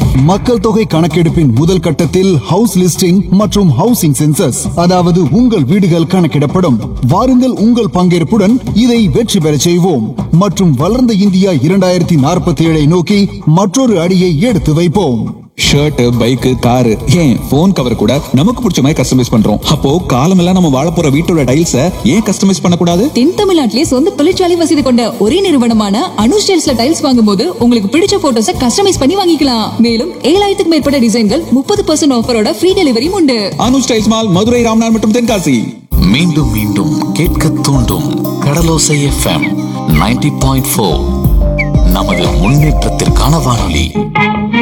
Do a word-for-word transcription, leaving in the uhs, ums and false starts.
மக்கள் தொகை கணக்கெடுப்பின் முதல் கட்டத்தில் ஹவுஸ் லிஸ்டிங் மற்றும் ஹவுசிங் சென்சஸ், அதாவது உங்கள் வீடுகள் கணக்கிடப்படும். வாருங்கள், உங்கள் பங்கேற்புடன் இதை வெற்றி பெற செய்வோம் மற்றும் வளர்ந்த இந்தியா இரண்டாயிரத்தி நாற்பத்தி ஏழை நோக்கி மற்றொரு அடியை எடுத்து வைப்போம். ஷர்ட், பைக், காரு, ஏன் போன் கவர் கூட நமக்கு பிடிச்ச மாதிரி கஸ்டமைஸ் பண்றோம். அப்போ காலமெல்லாம் நம்ம வாழ போற வீட்டோட டைல்ஸ ஏன் கஸ்டமைஸ் பண்ணக்கூடாது? தென் தமிழ்நாட்டிலே சொந்த தொழிற்சாலை வசதி கொண்ட ஒரே நிறுவனமான அனு ஸ்டைல்ஸ்ல டைல்ஸ் வாங்கும்போது உங்களுக்கு பிடிச்ச போட்டோஸ கஸ்டமைஸ் பண்ணி வாங்கிக்கலாம். மேலும் ஏழாயிரத்துக்கு மேற்பட்ட டிசைன்கள் முப்பது பர்சன்ட் ஆஃபரோட ஃப்ரீ டெலிவரியும் உண்டு. அனு ஸ்டைல்ஸ் மால், மதுரை, ராம்நாத் மற்றும் தென்காசி. மீண்டும் மீண்டும் கேட்க தூண்டும் கடலோசை எஃப்எம் நைன்டி பாயிண்ட் ஃபோர் நமது முன்னேற்றத்திற்கான வானொலி.